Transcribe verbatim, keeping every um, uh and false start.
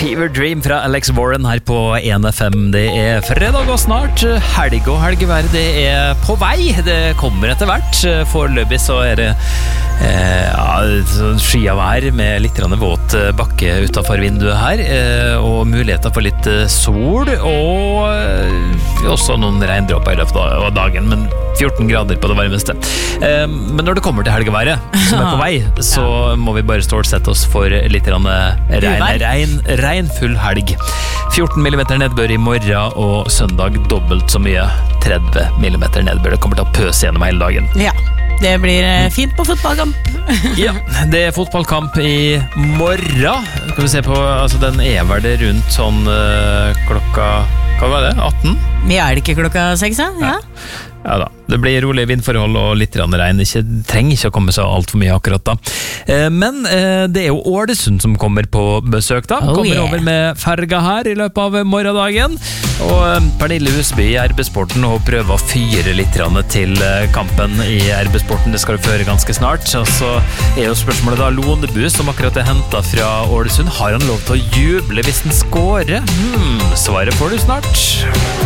Fever Dream fra Alex Warren her på en F M. Det er fredag og snart helg og helgevær. Det er på vei. Det kommer etter hvert. Foreløpig så er det eh, ja, sky av vær med litt våt bakke utenfor vinduet her, eh, og muligheter for litt sol, og eh, også noen regndråper i løpet av dagen, men fjorten grader på det varmeste. Eh, men når det kommer til helgeværet, som er på vei, så må vi bare stålsette oss for litt regn, regn, regnfull helg. fjorten millimeter nedbør i morgen, og søndag dobbelt så mye, tretti millimeter nedbør. Det kommer til å pøse gjennom hele dagen. Ja, det blir fint på fotballkamp. Ja, det er fotballkamp i morgen. Kan vi se på, altså den er vel det rundt sånn uh, klokka, hva var det, atten? Ja, er det ikke klokka seks, ja? Ja. Ja da, det blir rolig vindforhold og litt regn. Det trenger ikke å komme så alt for mye akkurat da. Men det er jo Ålesund som kommer på besøk da. Oh, kommer yeah. over med ferga her i løpet av morgendagen. Og Pernille Husby i R B-sporten og prøver å fyre litt til kampen i R B-sporten. Det skal du føre ganske snart. Og så er jo spørsmålet da, Lonebu som akkurat er hentet fra Ålesund, har han lov til å juble hvis den skårer? Hmm, svaret får du snart.